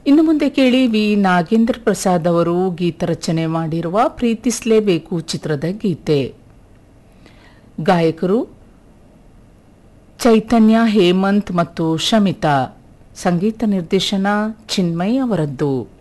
ಇನ್ನು ಮುಂದೆ ಕೇಳಿ ವಿ ನಾಗೇಂದ್ರ ಪ್ರಸಾದ್ ಅವರು ಗೀತರಚನೆ ಮಾಡಿರುವ ಪ್ರೀತಿಸಲೇಬೇಕು ಚಿತ್ರದ ಗೀತೆ. ಗಾಯಕರು ಚೈತನ್ಯ, ಹೇಮಂತ್ ಮತ್ತು ಶಮಿತಾ. ಸಂಗೀತ ನಿರ್ದೇಶನ ಚಿನ್ಮಯ್ ಅವರದ್ದು.